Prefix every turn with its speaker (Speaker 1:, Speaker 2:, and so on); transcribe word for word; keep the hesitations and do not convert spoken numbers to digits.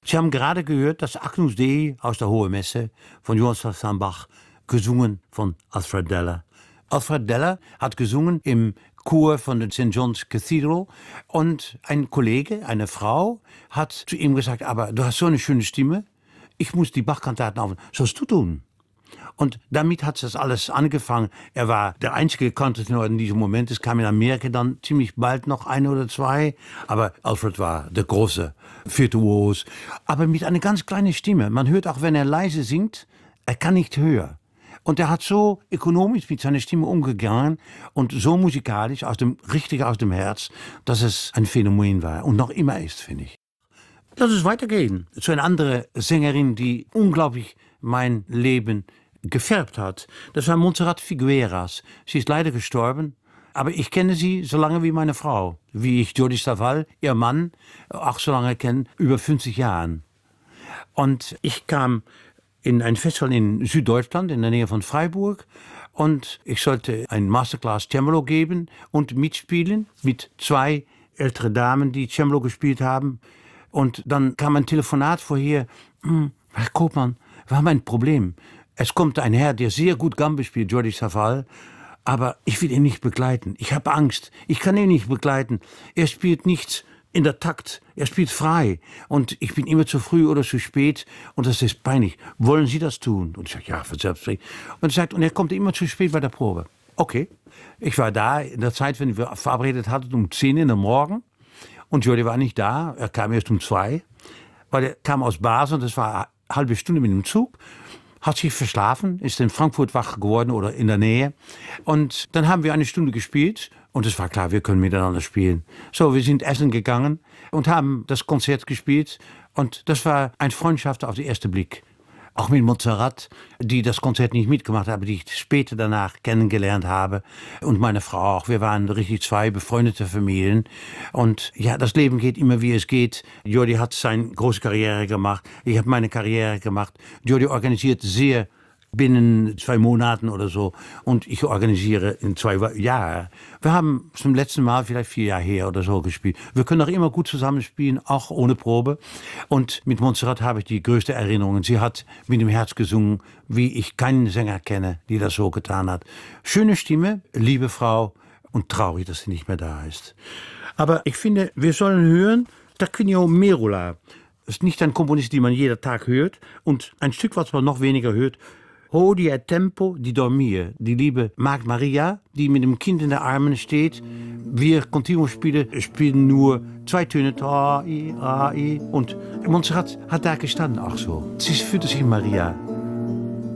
Speaker 1: Sie haben gerade gehört, das Agnus Dei aus der Hohen Messe von Johann Sebastian Bach, gesungen von Alfred Deller. Alfred Deller hat gesungen im Chor von der Saint John's Cathedral und ein Kollege, eine Frau, hat zu ihm gesagt, aber du hast so eine schöne Stimme, ich muss die Bach-Kantaten aufnehmen. Sollst du tun? Und damit hat das alles angefangen. Er war der einzige Kontratenor in diesem Moment. Es kam in Amerika dann ziemlich bald noch ein oder zwei. Aber Alfred war der große Virtuos. Aber mit einer ganz kleinen Stimme. Man hört auch, wenn er leise singt, er kann nicht höher. Und er hat so ökonomisch mit seiner Stimme umgegangen und so musikalisch, aus dem, richtig aus dem Herz, dass es ein Phänomen war und noch immer ist, finde ich. Lass es weitergehen zu einer anderen Sängerin, die unglaublich mein Leben gefärbt hat. Das war Montserrat Figueras. Sie ist leider gestorben, aber ich kenne sie so lange wie meine Frau. Wie ich Jordi Savall, ihr Mann, auch so lange kenne, über fünfzig Jahren. Und ich kam in ein Festival in Süddeutschland, in der Nähe von Freiburg. Und ich sollte ein Masterclass Cembalo geben und mitspielen mit zwei älteren Damen, die Cembalo gespielt haben. Und dann kam ein Telefonat vorher. Hm, Herr Koopman, wir haben ein Problem. Es kommt ein Herr, der sehr gut Gambe spielt, Jordi Savall, aber ich will ihn nicht begleiten. Ich habe Angst. Ich kann ihn nicht begleiten. Er spielt nichts in der Takt. Er spielt frei. Und ich bin immer zu früh oder zu spät. Und das ist peinlich. Wollen Sie das tun? Und ich sage, ja, selbstverständlich. Und er sagt, und er kommt immer zu spät bei der Probe. Okay. Ich war da in der Zeit, wenn wir verabredet hatten, um zehn in der Morgen. Und Jordi war nicht da. Er kam erst um zwei. Weil er kam aus Basel und das war eine halbe Stunde mit dem Zug. Hat sich verschlafen, ist in Frankfurt wach geworden oder in der Nähe. Und dann haben wir eine Stunde gespielt und es war klar, wir können miteinander spielen. So, wir sind essen gegangen und haben das Konzert gespielt und das war eine Freundschaft auf den ersten Blick. Auch mit Montserrat, die das Konzert nicht mitgemacht hat, aber die ich später danach kennengelernt habe. Und meine Frau auch. Wir waren richtig zwei befreundete Familien. Und ja, das Leben geht immer, wie es geht. Jordi hat seine große Karriere gemacht. Ich habe meine Karriere gemacht. Jordi organisiert sehr binnen zwei Monaten oder so. Und ich organisiere in zwei Jahren. Wir haben zum letzten Mal vielleicht vier Jahre her oder so gespielt. Wir können auch immer gut zusammenspielen, auch ohne Probe. Und mit Montserrat habe ich die größte Erinnerung. Sie hat mit dem Herz gesungen, wie ich keinen Sänger kenne, die das so getan hat. Schöne Stimme, liebe Frau und traurig, dass sie nicht mehr da ist. Aber ich finde, wir sollen hören Tarquinio Merola. Das ist nicht ein Komponist, den man jeden Tag hört. Und ein Stück, was man noch weniger hört, Hodie è tempo di dormire, die liebe Magd Maria, die mit dem Kind in den Armen steht. Wir Continuo-Spieler spielen nur zwei Töne, ta, i, a, i. Und Montserrat hat da gestanden, auch so. Sie fühlte sich Maria.